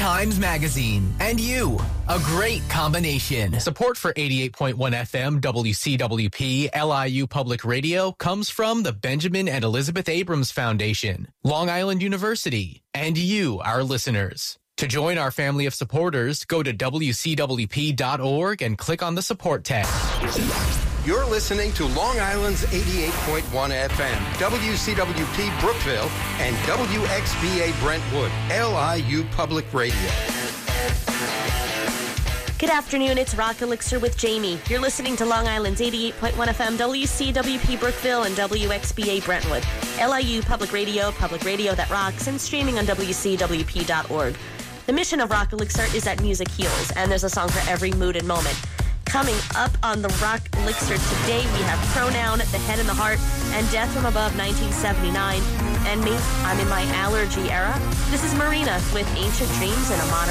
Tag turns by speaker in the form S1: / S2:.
S1: Times Magazine, and you. A great combination. Support for 88.1 FM WCWP LIU Public Radio comes from the Benjamin and Elizabeth Abrams Foundation, Long Island University, and you, our listeners. To join our family of supporters, go to WCWP.org and click on the support tab.
S2: You're listening to Long Island's 88.1 FM, WCWP Brookville, and WXBA Brentwood, LIU Public Radio.
S3: Good afternoon, it's Rock Elixir with Jamie. You're listening to Long Island's 88.1 FM, WCWP Brookville, and WXBA Brentwood, LIU Public Radio that rocks, and streaming on WCWP.org. The mission of Rock Elixir is that music heals, and there's a song for every mood and moment. Coming up on the Rock Elixir today, we have Pronoun, The Head and the Heart, and Death from Above 1979. And me, I'm in my allergy era. This is Marina with Ancient Dreams in a Modern